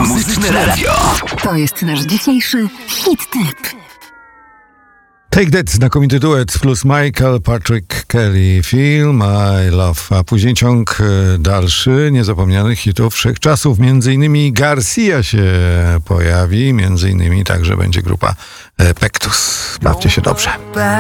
Muzyczne Radio. To jest nasz dzisiejszy hit tip. Take That, znakomity duet plus Michael, Patrick Kelly, Feel My Love, a później ciąg dalszy niezapomnianych hitów wszechczasów, między innymi Garcia się pojawi, między innymi także będzie grupa Pectus. Bawcie się dobrze.